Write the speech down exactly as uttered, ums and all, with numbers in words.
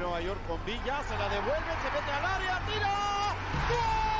Nueva York con Villa, se la devuelve, se mete al área, tira. ¡Gol!